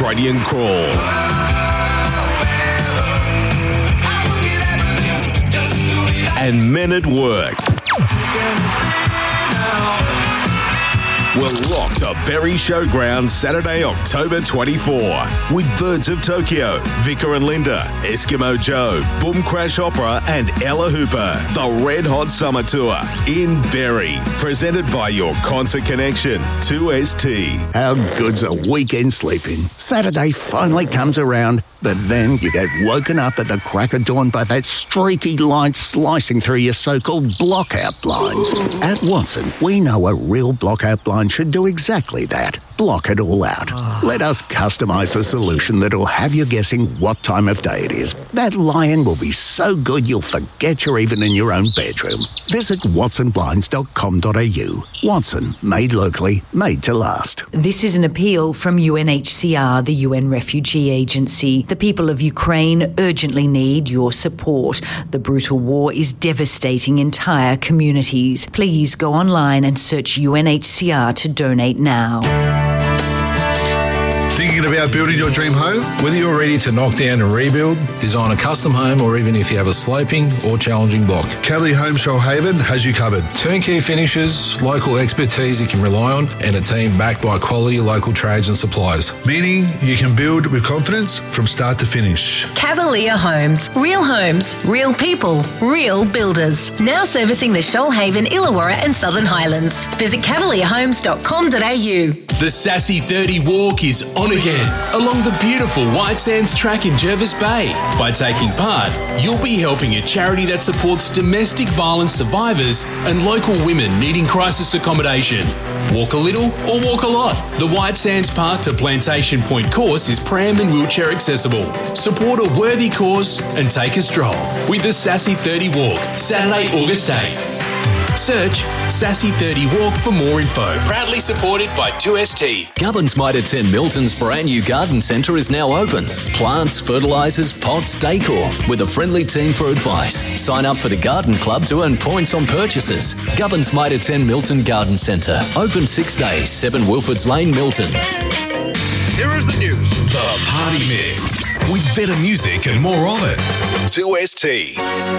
Australian Crawl. And Men at Work will rock the Berry Showground Saturday, October 24 with Birds of Tokyo, Vicar and Linda, Eskimo Joe, Boom Crash Opera and Ella Hooper. The Red Hot Summer Tour in Berry, presented by your Concert Connection, 2ST. How good's a weekend sleeping? Saturday finally comes around, but then you get woken up at the crack of dawn by that streaky light slicing through your so-called blockout blinds. At Watson, we know a real blockout blind should do exactly that. Block it all out. Let us customise a solution that'll have you guessing what time of day it is. That lie-in will be so good you'll forget you're even in your own bedroom. Visit watsonblinds.com.au. Watson, made locally, made to last. This is an appeal from UNHCR, the UN Refugee Agency. The people of Ukraine urgently need your support. The brutal war is devastating entire communities. Please go online and search UNHCR to donate now. Thinking about building your dream home? Whether you're ready to knock down and rebuild, design a custom home, or even if you have a sloping or challenging block, Cavalier Home Shoalhaven has you covered. Turnkey finishes, local expertise you can rely on, and a team backed by quality local trades and suppliers. Meaning you can build with confidence from start to finish. Cavalier Homes, real people, real builders. Now servicing the Shoalhaven, Illawarra and Southern Highlands. Visit cavalierhomes.com.au. The Sassy 30 Walk is on again along the beautiful White Sands track in Jervis Bay. By taking part, you'll be helping a charity that supports domestic violence survivors and local women needing crisis accommodation. Walk a little or walk a lot. The White Sands Park to Plantation Point course is pram and wheelchair accessible. Support a worthy cause and take a stroll with the Sassy 30 Walk, Saturday, August 8th. Search Sassy 30 Walk for more info. Proudly supported by 2ST. Gubbins Mitre 10 Milton's brand new garden centre is now open. Plants, fertilisers, pots, decor, with a friendly team for advice. Sign up for the Garden Club to earn points on purchases. Gubbins Mitre 10 Milton Garden Centre. Open 6 days, 7 Wilfords Lane, Milton. Here is the news. The Party Mix. With better music and more of it. 2ST.